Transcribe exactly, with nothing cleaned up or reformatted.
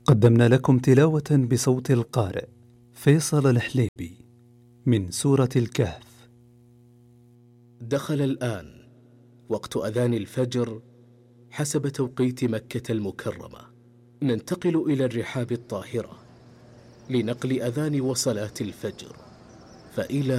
قدمنا لكم تلاوة بصوت القارئ فيصل الحليبي من سورة الكهف. دخل الآن وقت أذان الفجر حسب توقيت مكة المكرمة. ننتقل إلى الرحاب الطاهرة لنقل أذان وصلاة الفجر، فإلى